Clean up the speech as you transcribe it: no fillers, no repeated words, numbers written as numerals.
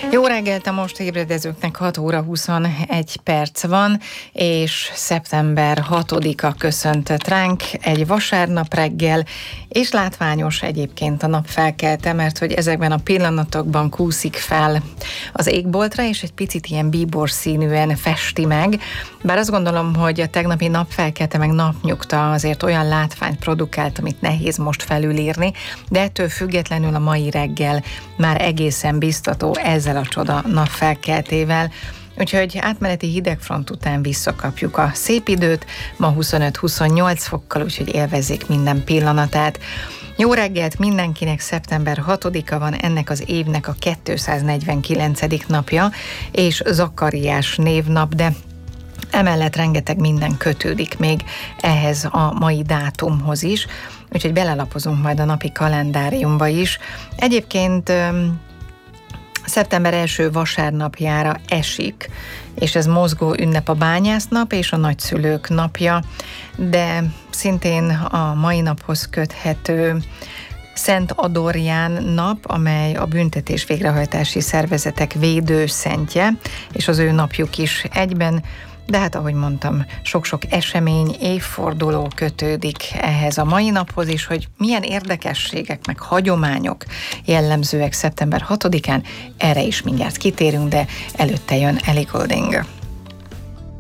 Jó reggelt a most ébredezőknek, 6 óra 21 perc van, és szeptember 6-a köszöntött ránk egy vasárnap reggel, és látványos egyébként a nap felkelte, mert hogy ezekben a pillanatokban kúszik fel az égboltra, és egy picit ilyen bíbor színűen festi meg. Bár azt gondolom, hogy a tegnapi napfelkelte meg napnyugta azért olyan látványt produkált, amit nehéz most felülírni, de ettől függetlenül a mai reggel már egészen biztató ezzel a csoda napfelkeltével. Úgyhogy átmeneti hidegfront után visszakapjuk a szép időt, ma 25-28 fokkal, úgyhogy élvezzék minden pillanatát. Jó reggelt mindenkinek, szeptember 6-a van, ennek az évnek a 249. napja, és Zakariás névnap, de emellett rengeteg minden kötődik még ehhez a mai dátumhoz is, úgyhogy belelapozunk majd a napi kalendáriumba is. Egyébként szeptember első vasárnapjára esik, és ez mozgó ünnep a bányásznap és a nagyszülők napja, de szintén a mai naphoz köthető Szent Adorján nap, amely a büntetés végrehajtási szervezetek védőszentje, és az ő napjuk is egyben. De hát, ahogy mondtam, sok-sok esemény, évforduló kötődik ehhez a mai naphoz is, hogy milyen érdekességek meg hagyományok jellemzőek szeptember 6-án, erre is mindjárt kitérünk, de előtte jön Ellie Goulding.